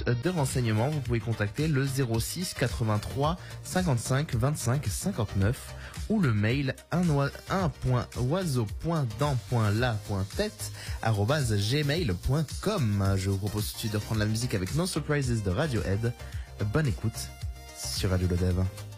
de renseignements, vous pouvez contacter le 06 83 55 25 59 ou le mail 1.oiseau.dan.la.tête@gmail.com. Je vous propose tout de suite de reprendre la musique avec No Surprises de Radiohead. Bonne écoute sur Radio Le Dev.